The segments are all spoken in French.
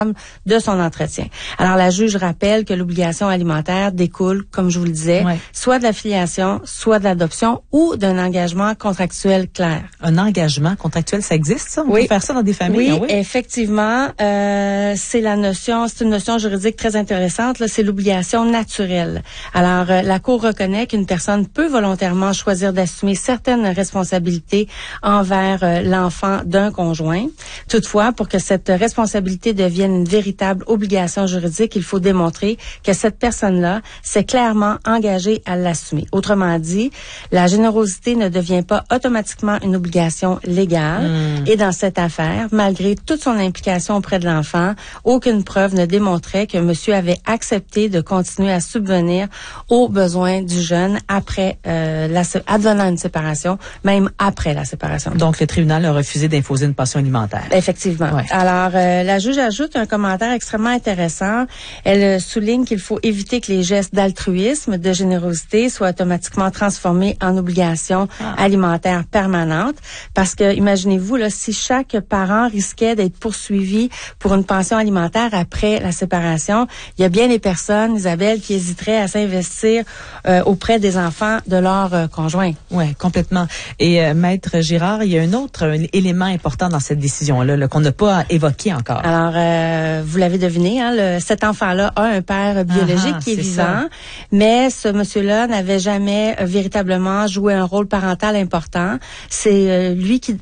de son entretien. Alors, la juge rappelle que l'obligation alimentaire découle, comme je vous le disais, soit de la filiation, soit de l'adoption ou d'un engagement contractuel clair. Un engagement contractuel, ça existe, ça? On peut faire ça dans des familles? Oui, effectivement. C'est une notion juridique très intéressante. Là, c'est l'obligation naturelle. Alors, la Cour reconnaît qu'une personne peut volontairement choisir d'assumer certaines responsabilités envers l'enfant d'un conjoint. Toutefois, pour que cette responsabilité devienne une véritable obligation juridique, il faut démontrer que cette personne-là s'est clairement engagée à l'assumer. Autrement dit, la générosité ne devient pas automatiquement une obligation légale. Et dans cette affaire, malgré toute son implication auprès de l'enfant, aucune preuve ne démontrait que monsieur avait accepté de continuer à subvenir aux besoins du jeune après advenant une séparation, même après la séparation. Donc, le tribunal a refusé d'imposer une pension alimentaire. Effectivement. Ouais. Alors, la juge ajoute un commentaire extrêmement intéressant. Elle souligne qu'il faut éviter que les gestes d'altruisme, de générosité soient automatiquement transformés en obligation alimentaire permanente. Parce que, imaginez-vous, là, si chaque parent risquait d'être poursuivi pour une pension alimentaire après la séparation, il y a bien des personnes, Isabelle, qui hésiteraient à s'investir auprès des enfants de leur conjoint. Oui, complètement. Et Maître Girard, il y a un autre élément important dans cette décision-là qu'on n'a pas évoqué encore. Alors, vous l'avez deviné, hein, cet enfant-là a un père biologique qui est vivant, mais ce monsieur-là n'avait jamais véritablement joué un rôle parental important. C'est lui qui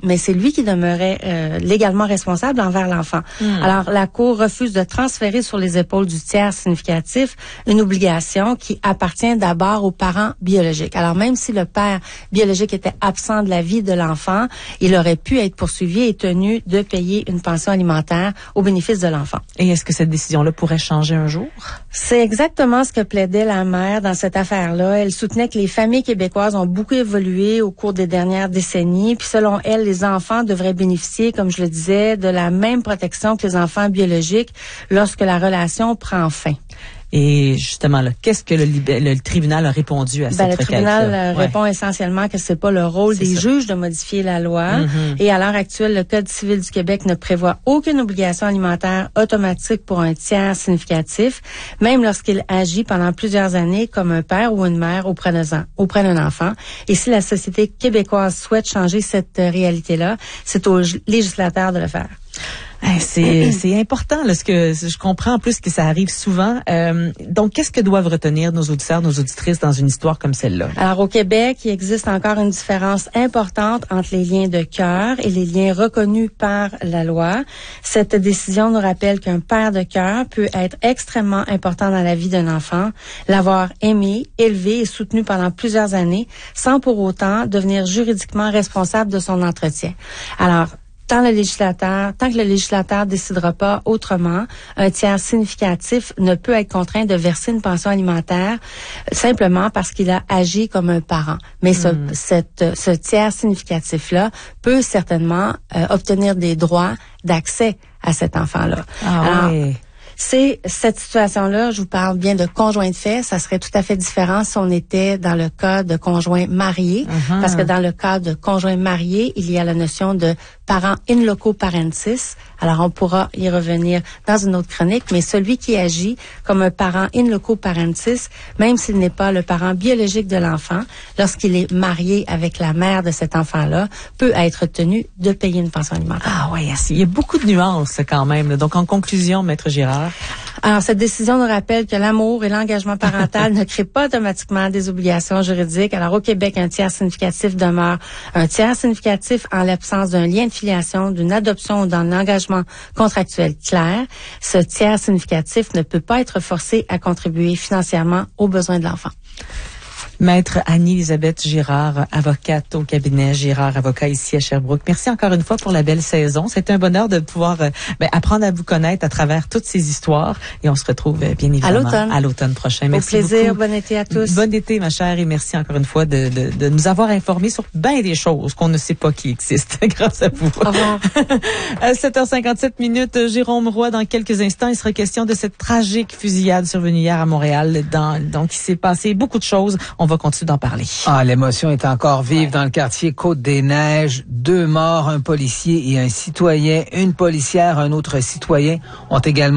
demeurait légalement responsable envers l'enfant. Alors, la Cour refuse de transférer sur les épaules du tiers significatif une obligation qui appartient d'abord aux parents biologiques. Alors, même si le père biologique était absent de la vie de l'enfant, il aurait pu être poursuivi et tenu de payer une pension alimentaire au bénéfice de l'enfant. Et est-ce que cette décision-là pourrait changer un jour? C'est exactement ce que plaidait la mère dans cette affaire-là. Elle soutenait que les familles québécoises ont beaucoup évolué au cours des dernières décennies. Puis selon elle, les enfants devraient bénéficier, comme je le disais, de la même protection que les enfants biologiques lorsque la relation prend fin. Et justement, là, qu'est-ce que le tribunal a répondu à cette requête? Le tribunal répond essentiellement que c'est pas le rôle des juges de modifier la loi. Et à l'heure actuelle, le Code civil du Québec ne prévoit aucune obligation alimentaire automatique pour un tiers significatif, même lorsqu'il agit pendant plusieurs années comme un père ou une mère auprès d'un enfant. Et si la société québécoise souhaite changer cette réalité-là, c'est aux législateurs de le faire. C'est important, là, ce que je comprends en plus que ça arrive souvent. Donc, qu'est-ce que doivent retenir nos auditeurs, nos auditrices dans une histoire comme celle-là? Alors, au Québec, il existe encore une différence importante entre les liens de cœur et les liens reconnus par la loi. Cette décision nous rappelle qu'un père de cœur peut être extrêmement important dans la vie d'un enfant, l'avoir aimé, élevé et soutenu pendant plusieurs années, sans pour autant devenir juridiquement responsable de son entretien. Alors, tant que le législateur décidera pas autrement, un tiers significatif ne peut être contraint de verser une pension alimentaire simplement parce qu'il a agi comme un parent. Mais ce tiers significatif-là peut certainement obtenir des droits d'accès à cet enfant-là. C'est cette situation-là, je vous parle bien de conjoint de fait, ça serait tout à fait différent si on était dans le cas de conjoint marié, parce que dans le cas de conjoint marié, il y a la notion de parent in loco parentis. Alors, on pourra y revenir dans une autre chronique, mais celui qui agit comme un parent in loco parentis, même s'il n'est pas le parent biologique de l'enfant, lorsqu'il est marié avec la mère de cet enfant-là, peut être tenu de payer une pension alimentaire. Ah oui, il y a beaucoup de nuances quand même. Donc, en conclusion, Maître Girard. Alors, cette décision nous rappelle que l'amour et l'engagement parental ne créent pas automatiquement des obligations juridiques. Alors, au Québec, un tiers significatif demeure un tiers significatif en l'absence d'un lien de filiation, d'une adoption ou d'un engagement contractuel clair. Ce tiers significatif ne peut pas être forcé à contribuer financièrement aux besoins de l'enfant. Maître Annie-Elisabeth Girard, avocate au cabinet Girard Avocat ici à Sherbrooke. Merci encore une fois pour la belle saison. C'est un bonheur de pouvoir apprendre à vous connaître à travers toutes ces histoires. Et on se retrouve bien évidemment à l'automne prochain. Merci beaucoup. Au plaisir. Beaucoup. Bon été à tous. Bon été, ma chère, et merci encore une fois de nous avoir informés sur bien des choses qu'on ne sait pas qui existent grâce à vous. Au revoir. À 7h57, Jérôme Roy, dans quelques instants, il sera question de cette tragique fusillade survenue hier à Montréal. Donc, il s'est passé beaucoup de choses. On va continuer d'en parler. L'émotion est encore vive dans le quartier Côte-des-Neiges. 2 morts, un policier et un citoyen. Une policière, un autre citoyen ont également